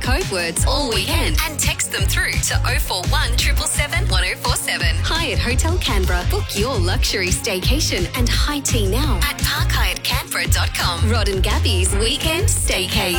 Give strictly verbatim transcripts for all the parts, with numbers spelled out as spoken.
code words all weekend and text them through to oh four one seven seven seven one oh four seven. Hyatt Hotel Canberra. Book your luxury staycation and high tea now at park hyatt canberra dot com. Rod and Gabby's Weekend Staycay.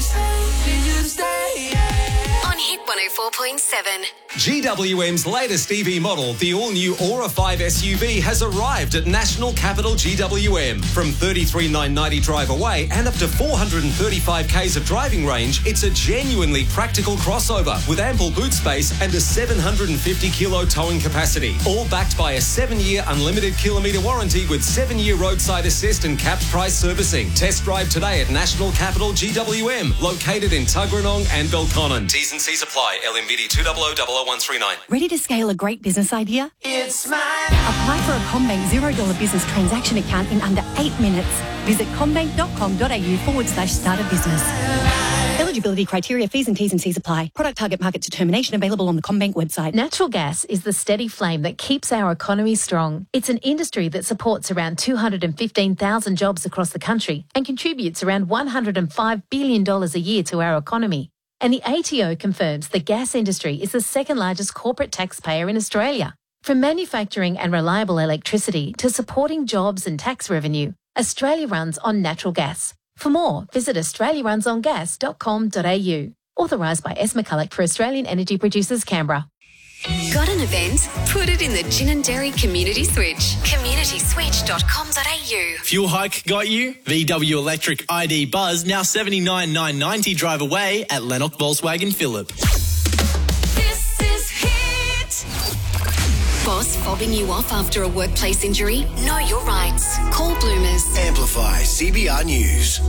On Hit one oh four point seven. G W M's latest E V model, the all-new Aura five S U V, has arrived at National Capital G W M. From thirty-three thousand nine hundred ninety drive away and up to four hundred thirty-five kays of driving range, it's a genuinely practical crossover with ample boot space and a seven hundred fifty kilo towing capacity. All backed by a seven-year unlimited kilometre warranty with seven-year roadside assist and capped price servicing. Test drive today at National Capital G W M, located in Tuggeranong and Belconnen. T's and C's apply. L M B D two zero zero zero zero one three nine. Ready to scale a great business idea? It's mine. Apply for a CommBank zero dollar business transaction account in under eight minutes. Visit commbank.com.au forward slash start a business. Eligibility criteria, fees and T's and C's apply. Product target market determination available on the CommBank website. Natural gas is the steady flame that keeps our economy strong. It's an industry that supports around two hundred fifteen thousand jobs across the country and contributes around one hundred five billion dollars a year to our economy. And the A T O confirms the gas industry is the second largest corporate taxpayer in Australia. From manufacturing and reliable electricity to supporting jobs and tax revenue, Australia runs on natural gas. For more, visit australia runs on gas dot com dot a u. Authorised by S. McCulloch for Australian Energy Producers, Canberra. Got an event? Put it in the Gin and Dairy Community Switch. community switch dot com dot a u. Fuel hike got you? V W Electric I D Buzz now seventy-nine thousand nine hundred ninety drive away at Lennox Volkswagen Phillip. This is Hit. Boss fobbing you off after a workplace injury? Know your rights. Call Bloomers. Amplify C B R News.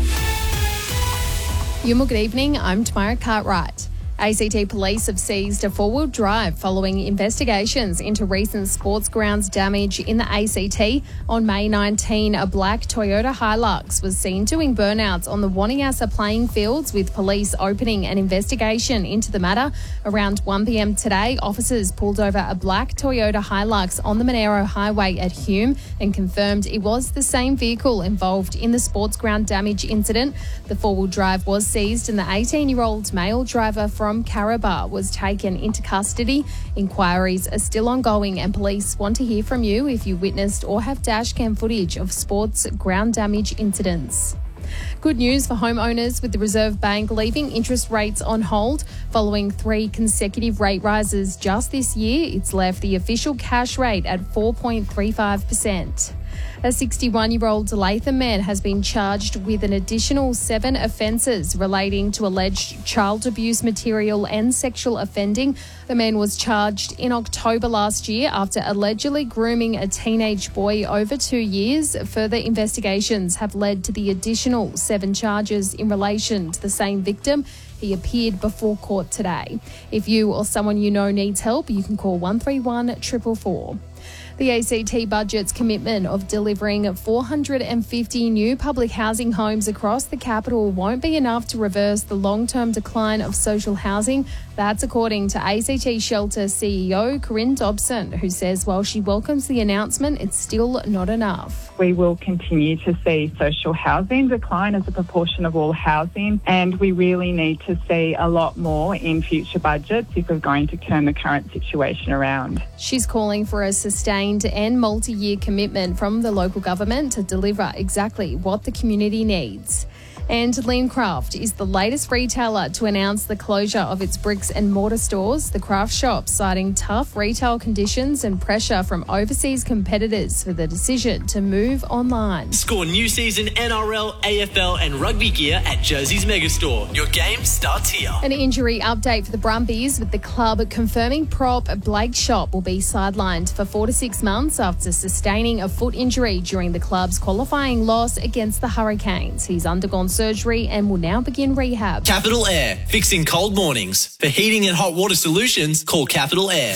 Yuma, good evening. I'm Tamara Cartwright. A C T Police have seized a four-wheel drive following investigations into recent sports grounds damage in the A C T. On May nineteenth, a black Toyota Hilux was seen doing burnouts on the Waniassa playing fields, with police opening an investigation into the matter. Around one p m today, officers pulled over a black Toyota Hilux on the Monero Highway at Hume and confirmed it was the same vehicle involved in the sports ground damage incident. The four-wheel drive was seized and the eighteen-year-old male driver from From Caraba was taken into custody. Inquiries are still ongoing and police want to hear from you if you witnessed or have dashcam footage of sports ground damage incidents. Good news for homeowners, with the Reserve Bank leaving interest rates on hold. Following three consecutive rate rises just this year, it's left the official cash rate at four point three five percent. A sixty-one-year-old Latham man has been charged with an additional seven offences relating to alleged child abuse material and sexual offending. The man was charged in October last year after allegedly grooming a teenage boy over two years. Further investigations have led to the additional seven charges in relation to the same victim. He appeared before court today. If you or someone you know needs help, you can call one three one four four four. The A C T budget's commitment of delivering four hundred fifty new public housing homes across the capital won't be enough to reverse the long-term decline of social housing. That's according to A C T Shelter C E O Corinne Dobson, who says while she welcomes the announcement, it's still not enough. We will continue to see social housing decline as a proportion of all housing, and we really need to see a lot more in future budgets if we're going to turn the current situation around. She's calling for a sustained and multi-year commitment from the local government to deliver exactly what the community needs. And Lincraft is the latest retailer to announce the closure of its bricks and mortar stores. The craft shop citing tough retail conditions and pressure from overseas competitors for the decision to move online. Score new season N R L, A F L and rugby gear at Jersey's Megastore. Your game starts here. An injury update for the Brumbies, with the club confirming prop Blake Shop will be sidelined for four to six months after sustaining a foot injury during the club's qualifying loss against the Hurricanes. He's undergone surgery and will now begin rehab. Capital Air, fixing cold mornings. For heating and hot water solutions, call Capital Air.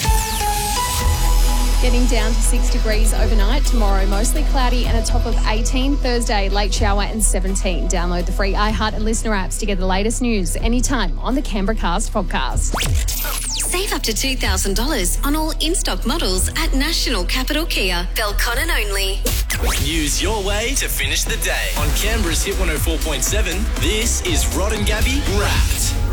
Getting down to six degrees overnight. Tomorrow, mostly cloudy and a top of eighteen. Thursday, late shower and seventeen. Download the free iHeart and Listener apps to get the latest news anytime on the Canberra Cast podcast. Save up to two thousand dollars on all in-stock models at National Capital Kia. Belconnen only. News your way to finish the day. On Canberra's Hit one oh four point seven, this is Rod and Gabby Wrapped.